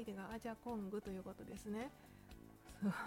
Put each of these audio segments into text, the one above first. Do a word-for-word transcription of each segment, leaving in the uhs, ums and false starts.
手がアジャコングということですね。すごい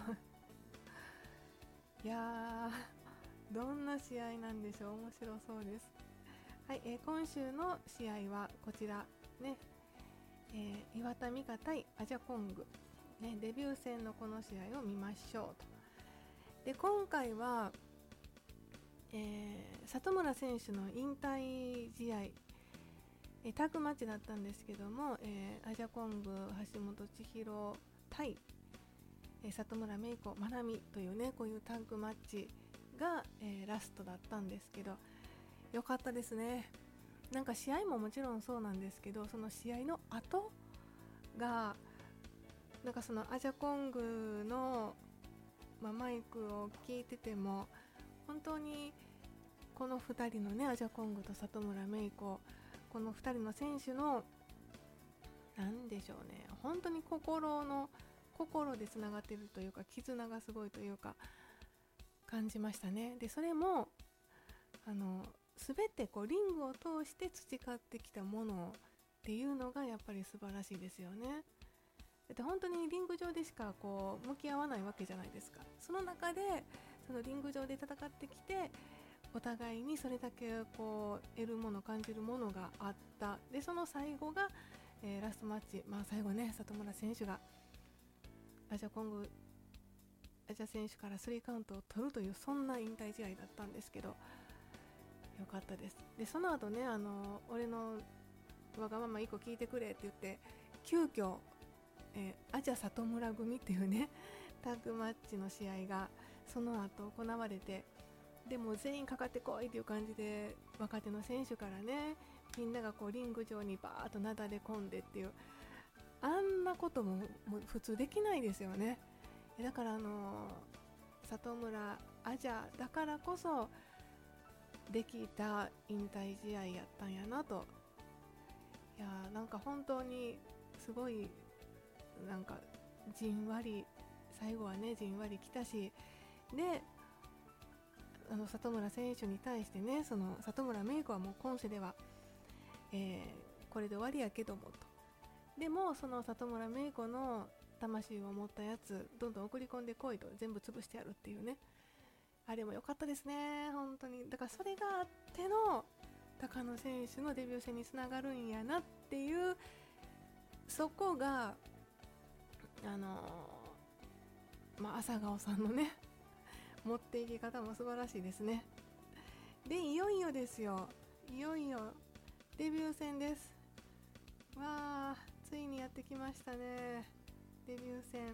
いやー、どんな試合なんでしょう。面白そうです。はい、えー、今週の試合はこちらね、えー、岩田美香対アジャコング、ね、デビュー戦のこの試合を見ましょうと。で今回は、えー、里村選手の引退試合、えー、タッグマッチだったんですけども、えー、アジャコング橋本千尋対、えー、里村芽衣子まなみというね、こういうタッグマッチが、えー、ラストだったんですけど、よかったですね。なんか試合ももちろんそうなんですけど、その試合の後がなんかそのアジャコングの、まあ、マイクを聞いてても本当にこのふたりのね、アジャコングと里村芽衣子、このふたりの選手のなんでしょうね、本当に心の心でつながっているというか、絆がすごいというか感じましたね。でそれもあの全てこうリングを通して培ってきたものっていうのがやっぱり素晴らしいですよね。だって本当にリング上でしかこう向き合わないわけじゃないですか。その中でそのリング上で戦ってきて、お互いにそれだけこう得るもの感じるものがあった。でその最後が、えー、ラストマッチ、まあ最後ね、里村選手がアジャコングアジャ選手からスリーカウントを取るという、そんな引退試合だったんですけど、よかったです。でその後ね、あの俺のわがままいっこ聞いてくれって言って急遽、えー、アジャ里村組っていうねタッグマッチの試合がその後行われて、でも全員かかってこいっていう感じで若手の選手からね、みんながこうリング上にバーッとなだれ込んでっていう、あんなことも、もう普通できないですよね。だからあの里村アジャだからこそできた引退試合やったんやなと。いやー、なんか本当にすごい、なんかじんわり最後はね、じんわりきたし、であの里村選手に対してね、その里村芽衣子はもう今世では、えー、これで終わりやけどもと、でもその里村芽衣子の魂を持ったやつどんどん送り込んでこいと、全部潰してやるっていうね、あれも良かったですね、本当に。だからそれがあっての高野選手のデビュー戦につながるんやなっていう、そこがあのー、まあ朝顔さんのね持っていき方も素晴らしいですね。でいよいよですよ、いよいよデビュー戦です。わー、ついにやってきましたね、デビュー戦。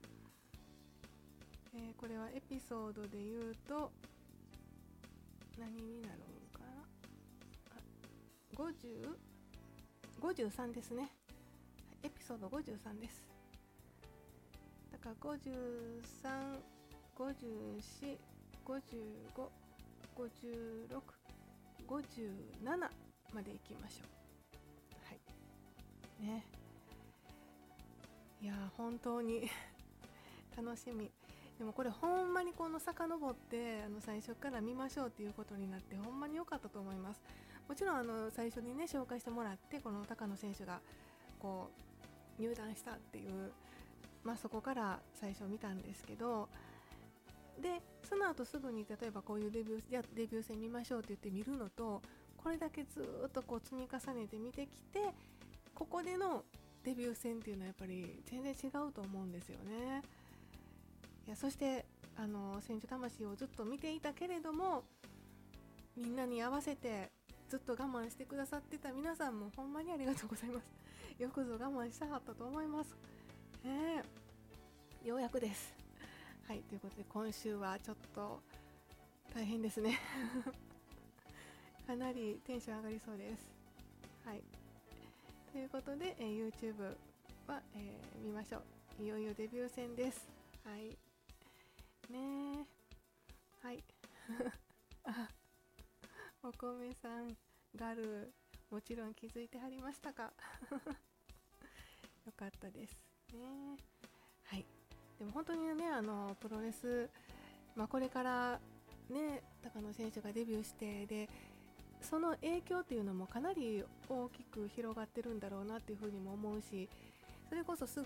えー、これはエピソードで言うと何になるんかな、ごじゅう、ごじゅうさんですね。エピソードごじゅうさんです。だからごじゅうさん、ごじゅうよん、ごじゅうご、ごじゅうろく、ごじゅうななまでいきましょう。はいね。いや本当に楽しみ。でもこれほんまにこの遡ってあの最初から見ましょうっていうことになってほんまに良かったと思います。もちろんあの最初にね紹介してもらって、この高野選手がこう入団したっていう、まあそこから最初見たんですけど、でその後すぐに例えばこういうデビュー、じゃデビュー戦見ましょうって言って見るのと、これだけずっとこう積み重ねて見てきて、ここでのデビュー戦っていうのはやっぱり全然違うと思うんですよね。いやそしてあの選手魂をずっと見ていたけれども、みんなに合わせてずっと我慢してくださってた皆さんもほんまにありがとうございます。よくぞ我慢したかったと思います、ね、ようやくです。はい、ということで今週はちょっと大変ですねかなりテンション上がりそうです。はい、ということで、えー、YouTube は、えー、見ましょう。いよいよデビュー戦です。はいね、はいあ、お米さんガルもちろん気づいてはりましたかよかったですね。はい、でも本当にね、あのプロレス、まあ、これからね高野選手がデビューして、でその影響っていうのもかなり大きく広がってるんだろうなっていうふうにも思うし、それこそすぐ